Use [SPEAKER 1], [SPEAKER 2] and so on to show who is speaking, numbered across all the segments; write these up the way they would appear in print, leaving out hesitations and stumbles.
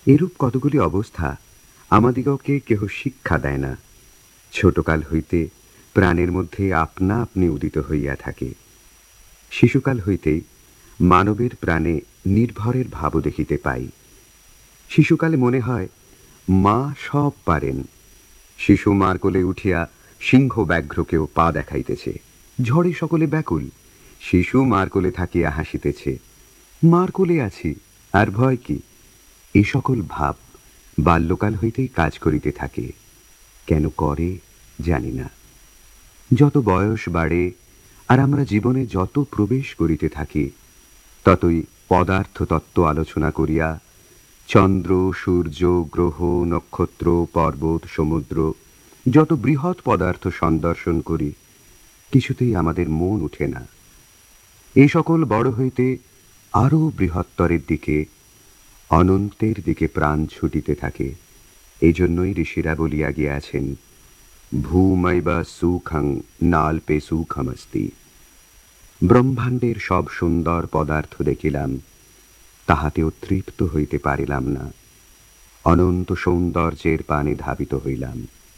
[SPEAKER 1] এরূপ কতগুলি অবস্থা আমাদিগকে কেহ শিক্ষা দেয় না। ছোটকাল হইতে প্রাণের মধ্যে আপনা আপনি উদিত হইয়া থাকে। শিশুকাল হইতেই মানবের প্রাণে নির্ভরের ভাব দেখিতে পাই। শিশুকালে মনে হয় মা সব পারেন। শিশু মার কোলে উঠিয়া সিংহ ব্যাঘ্রকেও পা দেখাইতেছে। ঝড়ে সকলে ব্যাকুল। শিশু মার কোলে থাকিয়া হাসিতেছে। মার কোলে আছি, আর ভয় কি? এই সকল ভাব বাল্যকাল হইতেই কাজ করিতে থাকে। কেন করে জানি না। যত বয়স বাড়ে আর আমরা জীবনে যত প্রবেশ করিতে থাকি, ততই পদার্থ তত্ত্ব আলোচনা করিয়া চন্দ্র, সূর্য, গ্রহ, নক্ষত্র, পর্বত, সমুদ্র যত বৃহৎ পদার্থ সন্দর্শন করি, কিছুতেই আমাদের মন উঠে না। এই সকল বড় হইতে আরো বৃহত্তরের দিকে, অনন্তের দিকে প্রাণ ছুটিতে থাকে। এই জন্যই ঋষিরা বলিয়া গিয়াছেন, ভূমৈব সুখং নাল্পে সুখমস্তি। ব্রহ্মাণ্ডের সব সুন্দর পদার্থ দেখিলাম, তাহাতেও তৃপ্ত হইতে পারিলাম না। অনন্ত সৌন্দর্যের পানে ধাবিত হইলাম।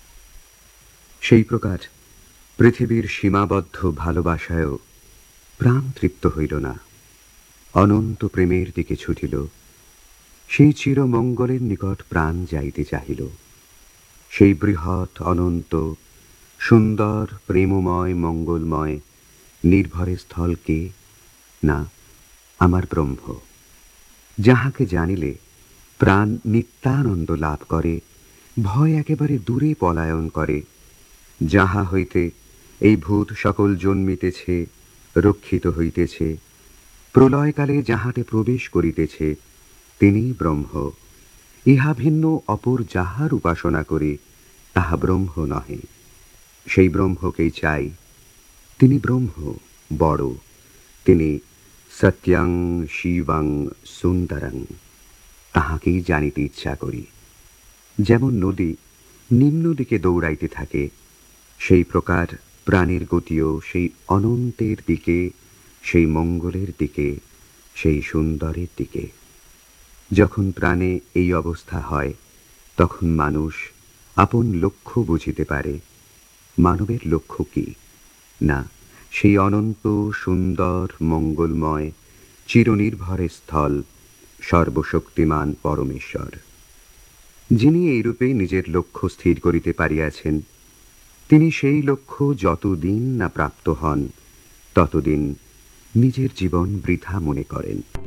[SPEAKER 1] সেই প্রকার পৃথিবীর সীমাবদ্ধ ভালোবাসায়ও প্রাণ তৃপ্ত হইল না। অনন্ত প্রেমের দিকে ছুটিল। সেই চিরমঙ্গলের নিকট প্রাণ যাইতে চাহিল। সেই বৃহৎ অনন্ত সুন্দর প্রেমময় মঙ্গলময় নির্ভরের স্থল কে? না, আমার ব্রহ্ম। যাহাকে জানিলে প্রাণ নিত্যানন্দ লাভ করে, ভয় একেবারে দূরে পলায়ন করে। যাহা হইতে এই ভূত সকল জন্মিতেছে, রক্ষিত হইতেছে, প্রলয়কালে যাহাতে প্রবেশ করিতেছে, তিনিই ব্রহ্ম। ইহা ভিন্ন অপর যাহার উপাসনা করে তাহা ব্রহ্ম নহে। সেই ব্রহ্মকেই চাই। তিনি ব্রহ্ম, বড়। তিনি সত্যং শিবং সুন্দরং। তাহাকেই জানিতে ইচ্ছা করি। যেমন নদী নিম্ন দিকে দৌড়াইতে থাকে, সেই প্রকার প্রাণের গতিও সেই অনন্তের দিকে, সেই মঙ্গলের দিকে, সেই সুন্দরের দিকে। যখন প্রাণে এই অবস্থা হয়, তখন মানুষ আপন লক্ষ্য বুঝিতে পারে। মানবের লক্ষ্য কি? না, সেই অনন্ত সুন্দর মঙ্গলময় চিরনির্ভরের স্থল সর্বশক্তিমান পরমেশ্বর। যিনি এইরূপে নিজের লক্ষ্য স্থির করিতে পারিয়াছেন, তিনি সেই লক্ষ্য যতদিন না প্রাপ্ত হন, ততদিন নিজের জীবন বৃথা মনে করেন।